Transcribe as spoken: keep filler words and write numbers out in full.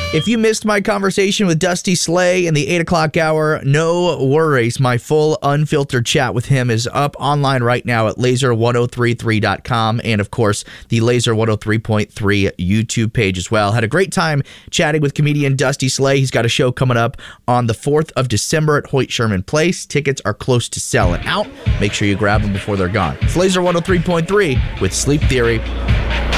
If you missed my conversation with Dusty Slay in the eight o'clock hour, no worries. My full unfiltered chat with him is up online right now at laser ten thirty-three dot com and, of course, the Laser one oh three point three YouTube page as well. Had a great time chatting with comedian Dusty Slay. He's got a show coming up on the fourth of December at Hoyt Sherman Place. Tickets are close to selling out. Make sure you grab them before they're gone. It's Laser one oh three point three with Sleep Theory.